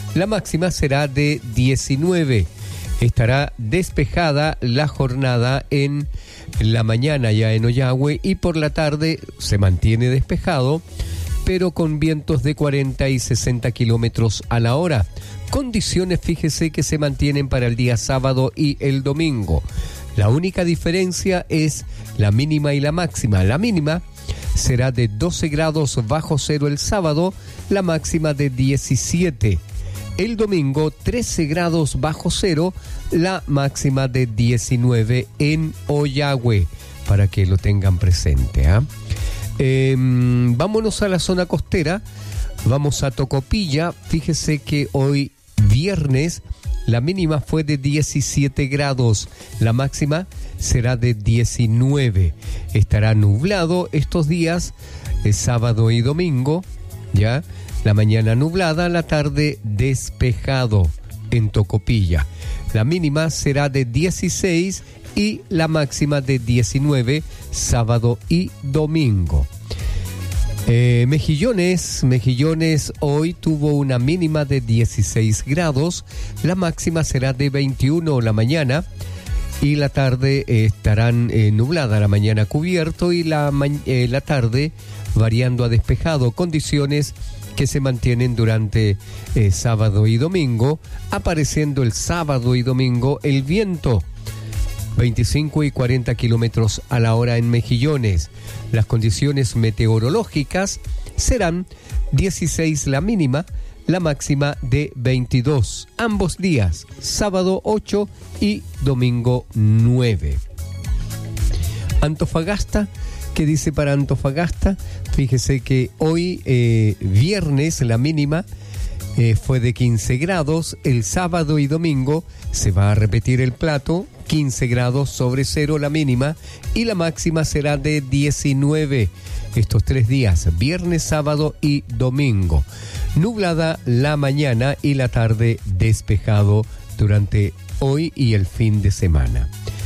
la máxima será de 19. Estará despejada la jornada en la mañana ya en Ollagüe y por la tarde se mantiene despejado, pero con vientos de 40 y 60 kilómetros a la hora. Condiciones, fíjese, que se mantienen para el día sábado y el domingo. La única diferencia es la mínima y la máxima. La mínima será de 12 grados bajo cero el sábado, la máxima de 17. El domingo 13 grados bajo cero, la máxima de 19 en Ollagüe, para que lo tengan presente, ¿eh? Vámonos a la zona costera, vamos a Tocopilla. Fíjese que hoy viernes la mínima fue de 17 grados, la máxima será de 19. Estará nublado estos días, sábado y domingo, ya. La mañana nublada, la tarde despejado en Tocopilla. La mínima será de 16 y la máxima de 19, sábado y domingo. Mejillones hoy tuvo una mínima de 16 grados, la máxima será de 21 la mañana y la tarde estarán nublada, la mañana cubierto y la tarde variando a despejado, condiciones que se mantienen durante sábado y domingo, apareciendo el sábado y domingo el viento 25 y 40 kilómetros a la hora en Mejillones. Las condiciones meteorológicas serán 16 la mínima, la máxima de 22, ambos días, sábado 8 y domingo 9. Antofagasta, ¿qué dice para Antofagasta? Fíjese que hoy, viernes, la mínima fue de 15 grados. El sábado y domingo se va a repetir el plato, 15 grados sobre cero la mínima y la máxima será de 19. Estos 3 días, viernes, sábado y domingo. Nublada la mañana y la tarde despejado durante hoy y el fin de semana.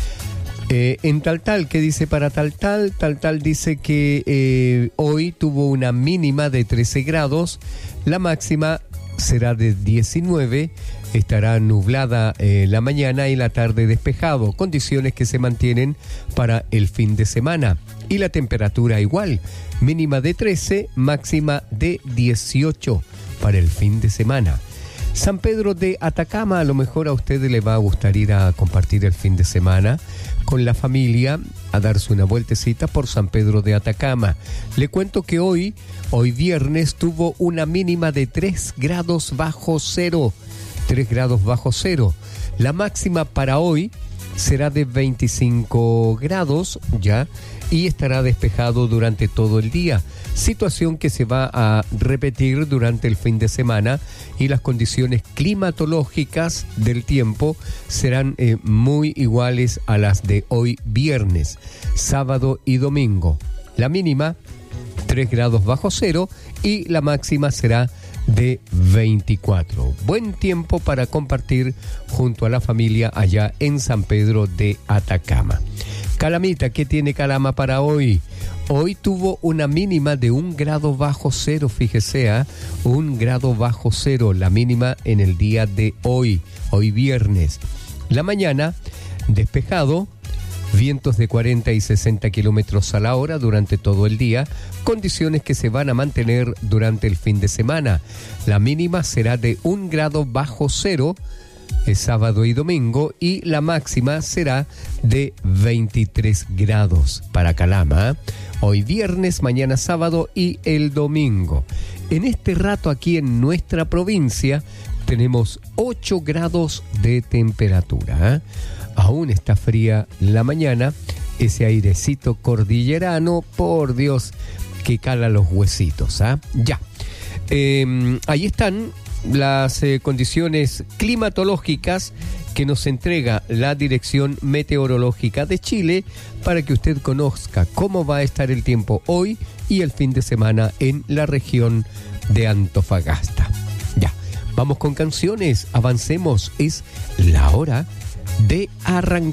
En Taltal, ¿qué dice para Taltal? Taltal dice que hoy tuvo una mínima de 13 grados, la máxima será de 19, estará nublada la mañana y la tarde despejado, condiciones que se mantienen para el fin de semana. Y la temperatura igual, mínima de 13, máxima de 18 para el fin de semana. San Pedro de Atacama, a lo mejor a usted le va a gustar ir a compartir el fin de semana con la familia, a darse una vueltecita por San Pedro de Atacama. Le cuento que hoy viernes tuvo una mínima de 3 grados bajo cero. 3 grados bajo cero. La máxima para hoy será de 25 grados ya y estará despejado durante todo el día. Situación que se va a repetir durante el fin de semana y las condiciones climatológicas del tiempo serán muy iguales a las de hoy viernes, sábado y domingo. La mínima 3 grados bajo cero y la máxima será de 24. Buen tiempo para compartir junto a la familia allá en San Pedro de Atacama. Calamita, ¿qué tiene Calama para hoy? Hoy tuvo una mínima de 1 grado bajo cero, fíjese, 1 grado bajo cero, la mínima en el día de hoy viernes. La mañana, despejado, vientos de 40 y 60 kilómetros a la hora durante todo el día, condiciones que se van a mantener durante el fin de semana. La mínima será de 1 grado bajo cero, sábado y domingo, y la máxima será de 23 grados para Calama. Hoy viernes, mañana sábado y el domingo. En este rato aquí en nuestra provincia tenemos 8 grados de temperatura. Aún está fría la mañana, ese airecito cordillerano, por Dios, que cala los huesitos. Ya. Ahí están las condiciones climatológicas que nos entrega la Dirección Meteorológica de Chile para que usted conozca cómo va a estar el tiempo hoy y el fin de semana en la región de Antofagasta. Ya, vamos con canciones, avancemos, es la hora de arrancar.